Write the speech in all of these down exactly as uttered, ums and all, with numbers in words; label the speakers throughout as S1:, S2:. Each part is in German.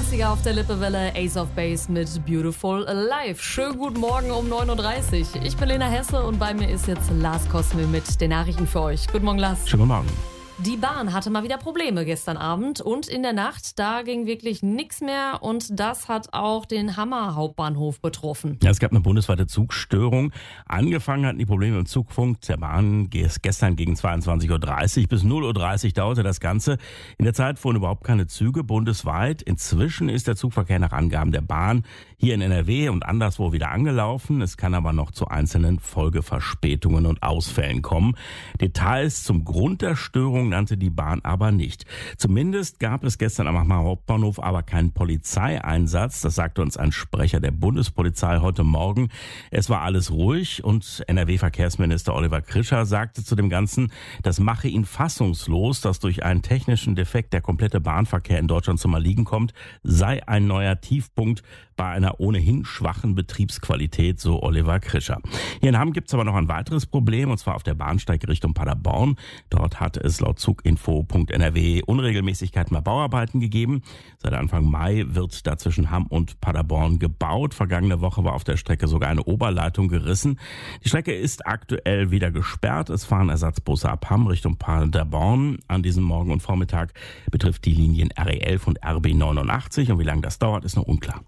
S1: neununddreißiger auf der Lippewelle, Ace of Base mit Beautiful Alive. Schönen guten Morgen um neun Uhr dreißig. Ich bin Lena Hesse und bei mir ist jetzt Lars Kosmel mit den Nachrichten für euch. Guten Morgen, Lars.
S2: Schönen guten Morgen.
S1: Die Bahn hatte mal wieder Probleme gestern Abend und in der Nacht, da ging wirklich nichts mehr und das hat auch den Hammer Hauptbahnhof betroffen.
S2: Ja, es gab eine bundesweite Zugstörung. Angefangen hatten die Probleme im Zugfunk der Bahn gestern gegen zweiundzwanzig Uhr dreißig. Bis null Uhr dreißig dauerte das Ganze. In der Zeit fuhren überhaupt keine Züge bundesweit. Inzwischen ist der Zugverkehr nach Angaben der Bahn hier in N R W und anderswo wieder angelaufen. Es kann aber noch zu einzelnen Folgeverspätungen und Ausfällen kommen. Details zum Grund der Störung nannte die Bahn aber nicht. Zumindest gab es gestern am Hammer Hauptbahnhof aber keinen Polizeieinsatz. Das sagte uns ein Sprecher der Bundespolizei heute Morgen. Es war alles ruhig und N R W-Verkehrsminister Oliver Krischer sagte zu dem Ganzen, das mache ihn fassungslos, dass durch einen technischen Defekt der komplette Bahnverkehr in Deutschland zum Erliegen kommt, sei ein neuer Tiefpunkt bei einer ohnehin schwachen Betriebsqualität, so Oliver Krischer. Hier in Hamm gibt es aber noch ein weiteres Problem, und zwar auf der Bahnsteig Richtung Paderborn. Dort hat es laut Zuginfo Punkt N R W Unregelmäßigkeiten bei Bauarbeiten gegeben. Seit Anfang Mai wird da zwischen Hamm und Paderborn gebaut. Vergangene Woche war auf der Strecke sogar eine Oberleitung gerissen. Die Strecke ist aktuell wieder gesperrt. Es fahren Ersatzbusse ab Hamm Richtung Paderborn. An diesem Morgen und Vormittag betrifft die Linien R E elf und R B neunundachtzig. Und wie lange das dauert, ist noch unklar.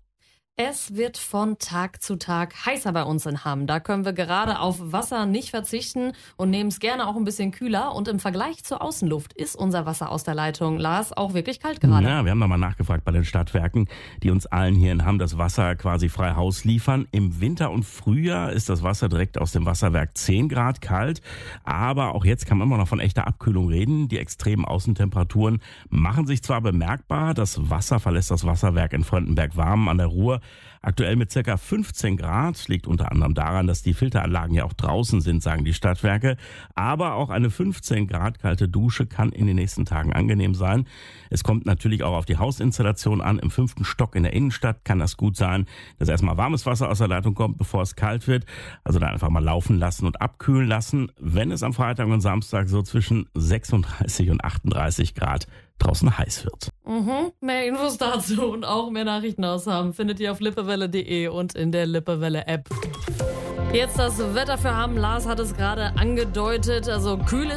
S1: Es wird von Tag zu Tag heißer bei uns in Hamm. Da können wir gerade auf Wasser nicht verzichten und nehmen es gerne auch ein bisschen kühler. Und im Vergleich zur Außenluft ist unser Wasser aus der Leitung, Lars, auch wirklich kalt gerade.
S2: Ja, wir haben da mal nachgefragt bei den Stadtwerken, die uns allen hier in Hamm das Wasser quasi frei Haus liefern. Im Winter und Frühjahr ist das Wasser direkt aus dem Wasserwerk zehn Grad kalt. Aber auch jetzt kann man immer noch von echter Abkühlung reden. Die extremen Außentemperaturen machen sich zwar bemerkbar. Das Wasser verlässt das Wasserwerk in Fröndenberg-Warmen an der Ruhr aktuell mit circa fünfzehn Grad, liegt unter anderem daran, dass die Filteranlagen ja auch draußen sind, sagen die Stadtwerke. Aber auch eine fünfzehn Grad kalte Dusche kann in den nächsten Tagen angenehm sein. Es kommt natürlich auch auf die Hausinstallation an. Im fünften Stock in der Innenstadt kann das gut sein, dass erstmal warmes Wasser aus der Leitung kommt, bevor es kalt wird. Also dann einfach mal laufen lassen und abkühlen lassen. Wenn es am Freitag und Samstag so zwischen sechsunddreißig und achtunddreißig Grad draußen heiß wird.
S1: Mhm. Mehr Infos dazu und auch mehr Nachrichten aus Hamm findet ihr auf lippewelle punkt de und in der Lippewelle App. Jetzt das Wetter für Hamm. Lars hat es gerade angedeutet. Also kühl ist